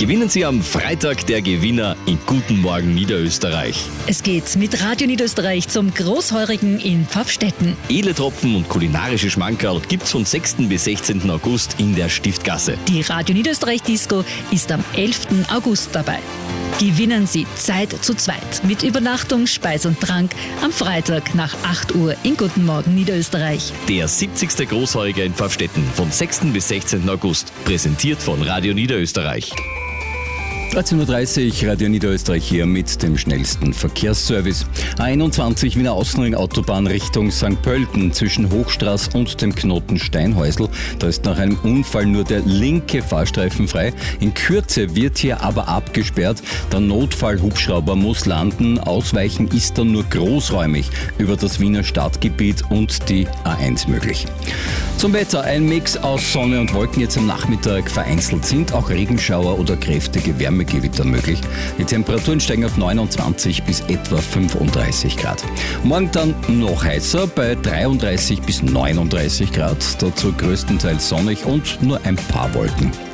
Gewinnen Sie am Freitag der Gewinner in Guten Morgen Niederösterreich. Es geht mit Radio Niederösterreich zum Großheurigen in Pfaffstätten. Edle Tropfen und kulinarische Schmankerl gibt's von 6. bis 16. August in der Stiftgasse. Die Radio Niederösterreich Disco ist am 11. August dabei. Gewinnen Sie Zeit zu zweit mit Übernachtung, Speis und Trank am Freitag nach 8 Uhr in Guten Morgen Niederösterreich. Der 70. Großheuriger in Pfaffstätten vom 6. bis 16. August. Präsentiert von Radio Niederösterreich. 13.30 Uhr, Radio Niederösterreich hier mit dem schnellsten Verkehrsservice. A21 Wiener Außenring Autobahn Richtung St. Pölten zwischen Hochstraß und dem Knoten Steinhäusl. Da ist nach einem Unfall nur der linke Fahrstreifen frei. In Kürze wird hier aber abgesperrt. Der Notfallhubschrauber muss landen. Ausweichen ist dann nur großräumig über das Wiener Stadtgebiet und die A1 möglich. Zum Wetter, ein Mix aus Sonne und Wolken jetzt am Nachmittag. Vereinzelt sind auch Regenschauer oder kräftige Wärmegewitter möglich. Die Temperaturen steigen auf 29 bis etwa 35 Grad. Morgen dann noch heißer bei 33 bis 39 Grad. Dazu größtenteils sonnig und nur ein paar Wolken.